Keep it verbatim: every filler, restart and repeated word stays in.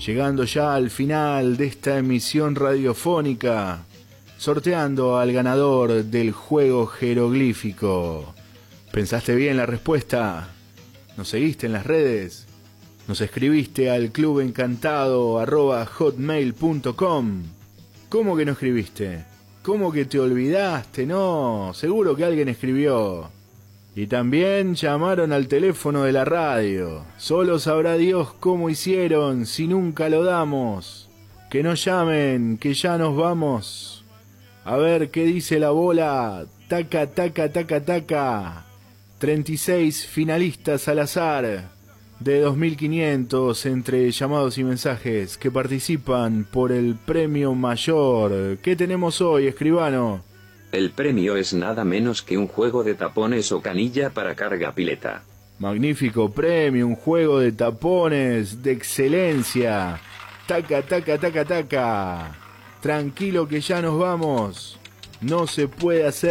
llegando ya al final de esta emisión radiofónica, sorteando al ganador del juego jeroglífico. ¿Pensaste bien la respuesta? ¿Nos seguiste en las redes? ¿Nos escribiste al clubencantado arroba hotmail punto com? ¿Cómo que no escribiste? ¿Cómo que te olvidaste? No, seguro que alguien escribió. Y también llamaron al teléfono de la radio. Solo sabrá Dios cómo hicieron si nunca lo damos. Que no llamen, que ya nos vamos. A ver qué dice la bola. Taca, taca, taca, taca. treinta y seis finalistas al azar. De dos mil quinientos entre llamados y mensajes que participan por el premio mayor. ¿Qué tenemos hoy, escribano? El premio es nada menos que un juego de tapones o canilla para carga pileta. Magnífico premio, un juego de tapones de excelencia. Taca, taca, taca, taca. Tranquilo que ya nos vamos. No se puede hacer